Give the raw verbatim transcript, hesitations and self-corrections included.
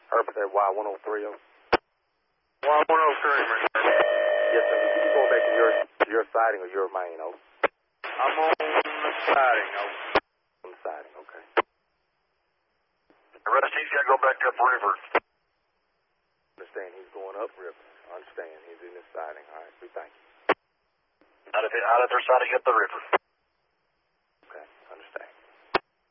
Herbert at Y one oh three. Y one oh three, Mister Yes, sir. You going back to your your siding or your main, oh? I'm on the siding, oh. On the siding, okay. The rest he's got to go back upriver. Understand, he's going upriver. Understand, he's in the siding. All right, we thank you. Out of, out of their siding up the river.